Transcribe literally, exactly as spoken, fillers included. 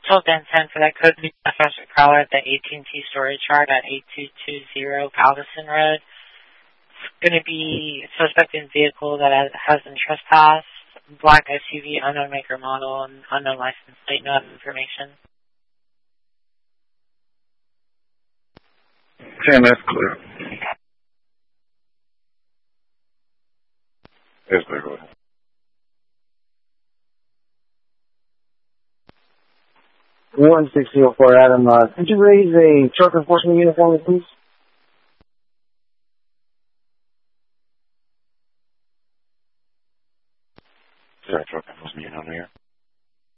still been sent for that code Professor Crawler at the A T and T storage yard at eight two two zero Galveston Road. It's going to be a suspected vehicle that has been trespassed, black S U V, unknown maker model, and unknown license plate, no other information. ten, that's clear. Yes, clear, go ahead. one six zero four, Adam. Uh, could you raise a truck enforcement unit for me, please? Is there a truck enforcement unit on here?